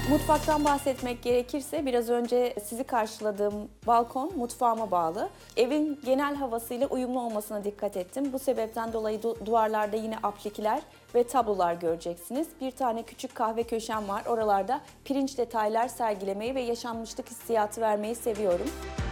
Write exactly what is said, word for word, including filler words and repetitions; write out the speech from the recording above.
Mutfaktan bahsetmek gerekirse biraz önce sizi karşıladığım balkon mutfağıma bağlı. Evin genel havasıyla uyumlu olmasına dikkat ettim. Bu sebepten dolayı du duvarlarda yine aplikiler ve tablolar göreceksiniz. Bir tane küçük kahve köşem var. Oralarda pirinç detaylar sergilemeyi ve yaşanmışlık hissiyatı vermeyi seviyorum.